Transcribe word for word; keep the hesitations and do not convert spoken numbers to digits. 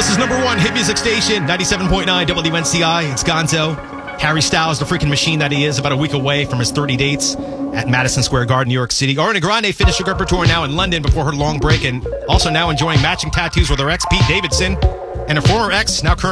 Columbus's number one hit music station, ninety-seven point nine W N C I. It's Gonzo. Harry Styles, the freaking machine that he is, about a week away from his thirty dates at Madison Square Garden, New York City. Ariana Grande finished her repertoire now in London before her long break, and also now enjoying matching tattoos with her ex, Pete Davidson, and her former ex, now current